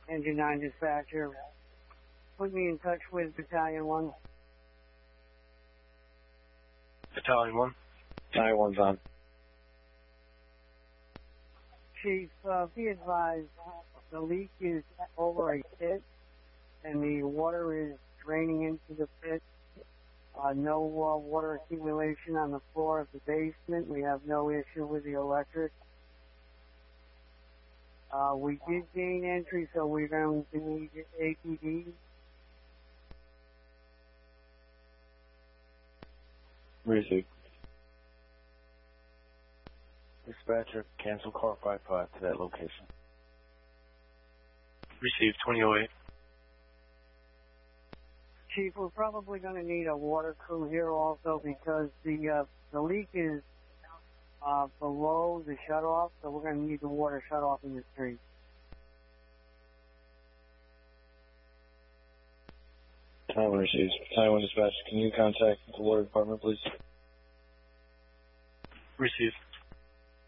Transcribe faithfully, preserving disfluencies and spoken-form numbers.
Engine nine dispatcher, put me in touch with Battalion one. Battalion one. Battalion one's on. Chief, uh, be advised, the leak is over a pit, and the water is draining into the pit. Uh, no uh, water accumulation on the floor of the basement. We have no issue with the electric. Uh, we did gain entry, so we're going to need A P D. Received. Dispatcher, cancel car five five to that location. Received twenty oh eight. Chief, we're probably going to need a water crew here also because the uh, the leak is uh, below the shutoff, so we're going to need the water shut off in the street. Battalion one receives. Battalion one dispatch, can you contact the water department, please? Received.